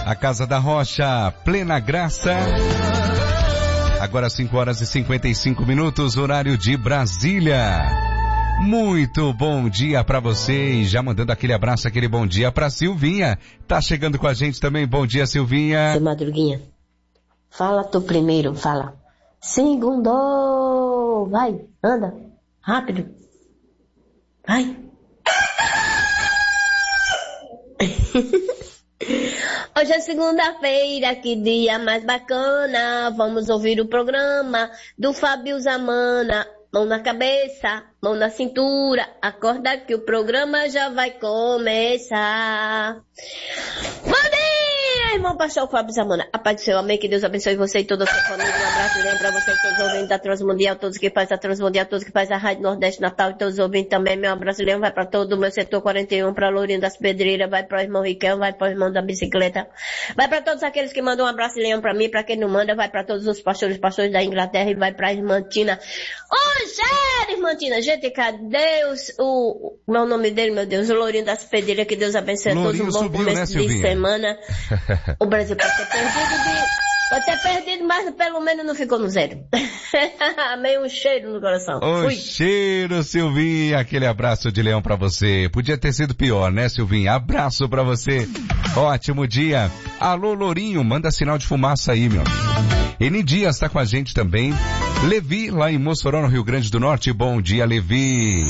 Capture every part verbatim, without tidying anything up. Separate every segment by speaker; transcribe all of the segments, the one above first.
Speaker 1: A Casa da Rocha, plena graça. Agora cinco horas e cinquenta e cinco minutos, horário de Brasília. Muito bom dia pra você e já mandando aquele abraço, aquele bom dia pra Silvinha. Tá chegando com a gente também. Bom dia, Silvinha.
Speaker 2: Seu Madruguinha, fala tu primeiro, fala. Segundo, vai, anda, rápido. Vai. Hoje é segunda-feira, que dia mais bacana. Vamos ouvir o programa do Fábio Zamana. Mão na cabeça, mão na cintura. Acorda que o programa já vai começar. Bom dia, irmão pastor Fábio Zamana. A paz do Senhor, amém. Que Deus abençoe você e toda a sua família. Um abraço grande pra você, todos os ouvintes da Transmundial, todos que fazem a Transmundial, todos que fazem a Rádio Nordeste Natal e todos os ouvintes também. Meu abraço grande vai pra todo o meu setor quarenta e um, pra Lourinho das Pedreiras, vai pro irmão Riquel, vai pro irmão da bicicleta, vai pra todos aqueles que mandam um abraço leão pra mim, pra quem não manda, vai pra todos os pastores, pastores da Inglaterra e vai pra irmã Tina. Ô, irmã Tina, gente, cadê os, o, o meu nome dele, meu Deus, o Lourinho das Pedreiras, que Deus abençoe a todos, um bom
Speaker 1: subiu,
Speaker 2: começo
Speaker 1: né,
Speaker 2: de semana. O Brasil pode ter perdido de... Pode ter perdido, mas pelo menos não ficou no zero. Meio um cheiro no coração.
Speaker 1: O
Speaker 2: Fui.
Speaker 1: cheiro, Silvinha. Aquele abraço de leão pra você. Podia ter sido pior, né, Silvinha? Abraço pra você. Ótimo dia. Alô, Lourinho, manda sinal de fumaça aí, meu amigo. N Dias tá com a gente também. Levi, lá em Mossoró, no Rio Grande do Norte. Bom dia, Levi.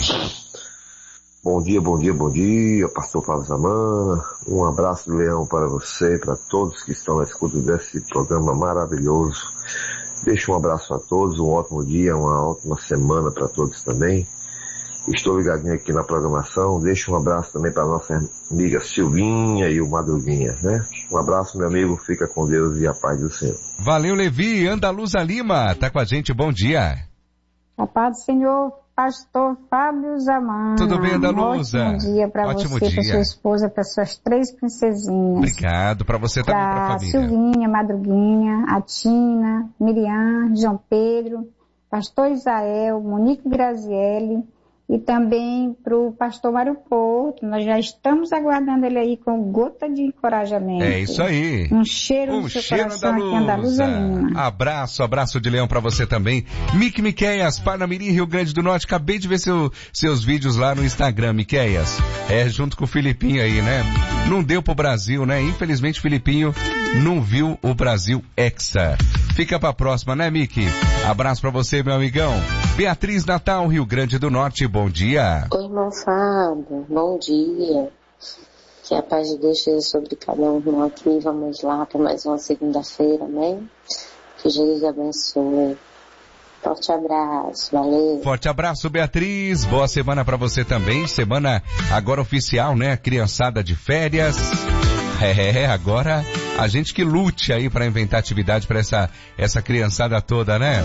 Speaker 3: Bom dia, bom dia, bom dia, pastor Fábio Zamana. Um abraço de leão para você, para todos que estão na escuta desse programa maravilhoso. Deixo um abraço a todos, um ótimo dia, uma ótima semana para todos também. Estou ligadinho aqui na programação. Deixo um abraço também para nossa amiga Silvinha e o Madruguinha, né? Um abraço, meu amigo, fica com Deus e a paz do Senhor.
Speaker 1: Valeu, Levi. Andaluza Lima, tá com a gente, bom dia.
Speaker 4: A paz do Senhor, pastor Fábio Zamana.
Speaker 1: Tudo bem, Andaluza?
Speaker 4: Um ótimo dia para você, para sua esposa, para suas três princesinhas.
Speaker 1: Obrigado, para você também, para a família.
Speaker 4: Silvinha, Madruguinha, a Tina, Miriam, João Pedro, pastor Isael, Monique Grazielli e também para o pastor Mário Porto. Nós já estamos aguardando ele aí com gota de encorajamento.
Speaker 1: É isso aí.
Speaker 4: Um cheiro
Speaker 1: um
Speaker 4: no seu
Speaker 1: cheiro
Speaker 4: coração aqui, Andaluza Lima.
Speaker 1: Abraço, abraço de leão pra você também. Mick Miqueias, Parnamirim, Rio Grande do Norte. Acabei de ver seu, seus vídeos lá no Instagram, Miqueias. É, junto com o Filipinho aí, né? Não deu pro Brasil, né? Infelizmente o Filipinho não viu o Brasil Hexa. Fica pra próxima, né, Mick? Abraço pra você, meu amigão. Beatriz Natal, Rio Grande do Norte, bom dia.
Speaker 5: Oi, irmão Fábio, bom dia. Que a paz de Deus esteja sobre cada um irmão aqui. Vamos lá para mais uma segunda-feira, amém? Que Jesus abençoe. Forte abraço, valeu.
Speaker 1: Forte abraço, Beatriz. Boa semana pra você também. Semana agora oficial, né? Criançada de férias. É, agora a gente que lute aí pra inventar atividade pra essa, essa criançada toda, né?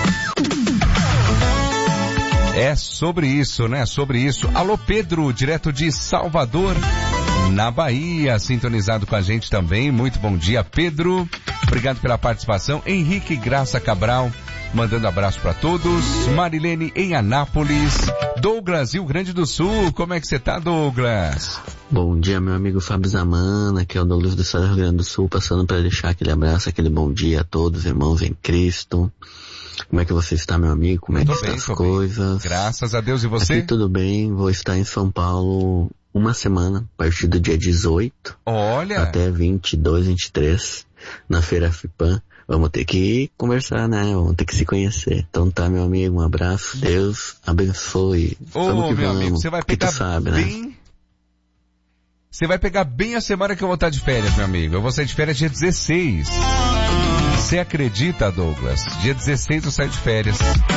Speaker 1: É sobre isso, né? Sobre isso. Alô, Pedro, direto de Salvador, na Bahia, sintonizado com a gente também. Muito bom dia, Pedro. Obrigado pela participação. Henrique Graça Cabral, mandando abraço para todos. Marilene em Anápolis. Douglas, Rio Grande do Sul. Como é que você tá, Douglas?
Speaker 6: Bom dia, meu amigo Fábio Zamana, que é o Douglas do Estado do Rio Grande do Sul, passando para deixar aquele abraço, aquele bom dia a todos, irmãos em Cristo. Como é que você está, meu amigo? Como é que estão as coisas?
Speaker 1: Bem. Graças a Deus, e você?
Speaker 6: Aqui tudo bem, vou estar em São Paulo uma semana, a partir do dia dezoito.
Speaker 1: Olha!
Speaker 6: Até vinte e dois, vinte e três, na Feira FIPAM. Vamos ter que conversar, né? Vamos ter que se conhecer. Então tá, meu amigo, um abraço. Deus abençoe.
Speaker 1: Ô,
Speaker 6: vamos que
Speaker 1: meu
Speaker 6: vamos,
Speaker 1: amigo, você vai pegar
Speaker 6: tu sabe,
Speaker 1: bem...
Speaker 6: né?
Speaker 1: Você vai pegar bem a semana que eu vou estar de férias, meu amigo. Eu vou sair de férias dia dezesseis. Você acredita, Douglas? Dia dezesseis eu saio de férias.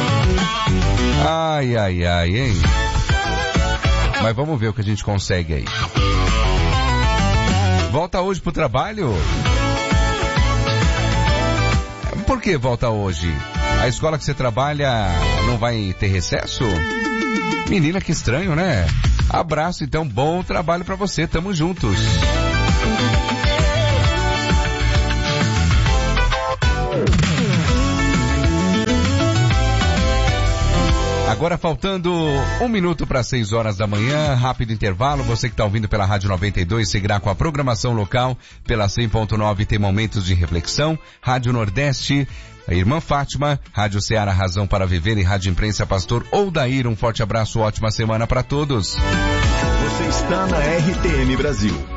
Speaker 1: Ai, ai, ai, hein? Mas vamos ver o que a gente consegue aí. Volta hoje pro trabalho? Por que volta hoje? A escola que você trabalha não vai ter recesso? Menina, que estranho, né? Abraço, então, bom trabalho pra você, tamo juntos. Agora faltando um minuto para seis horas da manhã, rápido intervalo. Você que está ouvindo pela Rádio noventa e dois seguirá com a programação local. Pela cem ponto nove tem momentos de reflexão. Rádio Nordeste, a Irmã Fátima, Rádio Ceará Razão para Viver e Rádio Imprensa Pastor Odair. Um forte abraço, ótima semana para todos.
Speaker 7: Você está na R T M Brasil.